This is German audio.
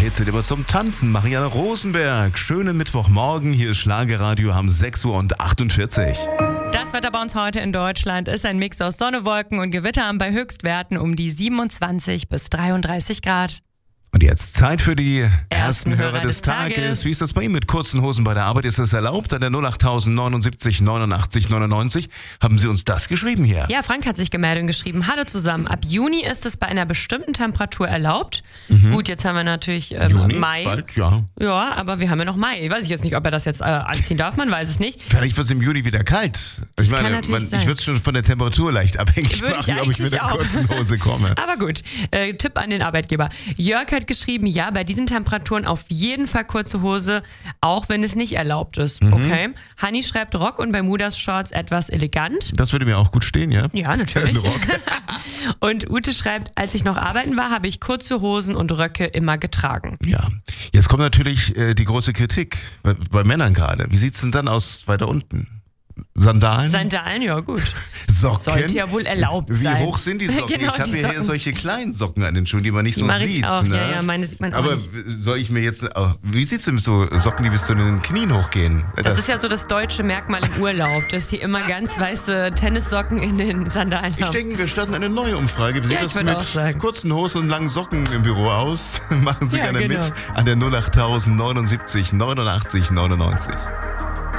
Zeit immer zum Tanzen. Marianne Rosenberg. Schönen Mittwochmorgen. Hier ist Schlagerradio, haben 6:48 Uhr. Das Wetter bei uns heute in Deutschland ist ein Mix aus Sonne, Wolken und Gewittern bei Höchstwerten um die 27 bis 33 Grad. Und jetzt Zeit für die ersten Hörer des Tages. Wie ist das bei Ihnen mit kurzen Hosen bei der Arbeit? Ist das erlaubt? An der 08000 79 89 99 haben Sie uns das geschrieben hier. Ja, Frank hat sich gemeldet und geschrieben, hallo zusammen, ab Juni ist es bei einer bestimmten Temperatur erlaubt. Gut, jetzt haben wir natürlich Juni, Mai. bald, ja. Ja, aber wir haben ja noch Mai. Ich weiß jetzt nicht, ob er das jetzt anziehen darf, man weiß es nicht. Vielleicht wird es im Juli wieder kalt. Ich kann meine, natürlich sein. ich würde es schon von der Temperatur leicht abhängig Würde machen, ich ob ich mit der eigentlich kurzen Hose komme. Aber gut, Tipp an den Arbeitgeber. Jörg hat geschrieben, ja, bei diesen Temperaturen auf jeden Fall kurze Hose, auch wenn es nicht erlaubt ist. Okay. Hanni schreibt Rock und Bermudas-Shorts etwas elegant. Das würde mir auch gut stehen, ja? Ja, natürlich. Rock. Und Ute schreibt, als ich noch arbeiten war, habe ich kurze Hosen und Röcke immer getragen. Ja. Jetzt kommt natürlich die große Kritik bei Männern gerade. Wie sieht es denn dann aus weiter unten? Sandalen? Sandalen, ja gut. Socken? Das sollte ja wohl erlaubt sein. Wie hoch sind die Socken? Genau, ich habe die hier Socken. solche kleinen Socken an den Schuhen, die man nicht Die so mache sieht. ich auch, Ne? ja, meine sieht man auch Aber nicht. soll ich mir jetzt, wie sieht's denn mit so Socken, die bis zu den Knien hochgehen? Das ist ja so das deutsche Merkmal im Urlaub, dass die immer ganz weiße Tennissocken in den Sandalen Ich haben. denke, wir starten eine neue Umfrage. Wie sieht Ja, ich das würde mit auch sagen. kurzen Hosen und langen Socken im Büro aus? Machen Sie Ja, gerne genau. mit an der 08000 79 89 99.